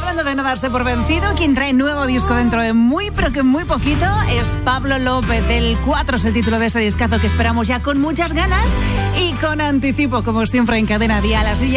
hablando de no darse por vencido, quien trae nuevo disco dentro de muy, pero que muy poquito es Pablo López. Del 4 es el título de este discazo que esperamos ya con muchas ganas y con anticipo, como siempre en Cadena Dial. Así